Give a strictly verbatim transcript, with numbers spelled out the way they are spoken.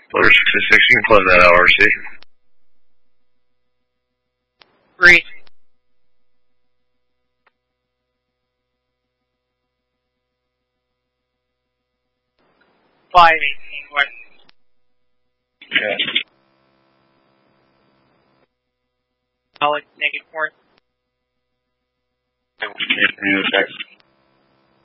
Motor six oh six, you can close that L R C. Three. Five eighteen west. Okay. Alex, negative four. New text.